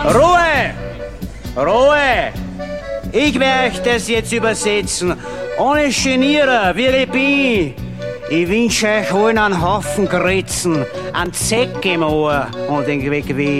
Ruhe! Ruhe! Ich werde euch das jetzt übersetzen. Ohne Genieren, wie ich bin. Ich wünsche euch allen einen Haufen Grützen, einen Zeck im Ohr und den Weg wie.